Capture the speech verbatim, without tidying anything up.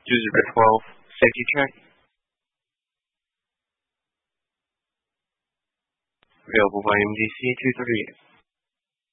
two zero twelve, safety check. Available by M D C two thirty-eight.